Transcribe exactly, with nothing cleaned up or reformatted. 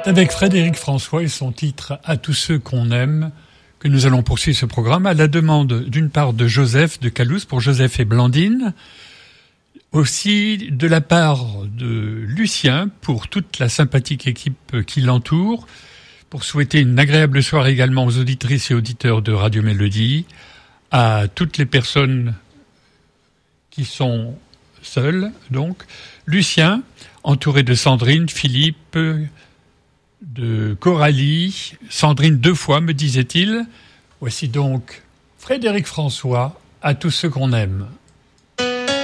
Avec Frédéric François et son titre « À tous ceux qu'on aime » que nous allons poursuivre ce programme à la demande d'une part de Joseph de Calouse pour Joseph et Blandine, aussi de la part de Lucien pour toute la sympathique équipe qui l'entoure, pour souhaiter une agréable soirée également aux auditrices et auditeurs de Radio Mélodie, à toutes les personnes qui sont seules, donc. Lucien, entouré de Sandrine, Philippe, de Coralie, Sandrine deux fois, me disait-il. Voici donc Frédéric François, à tous ceux qu'on aime.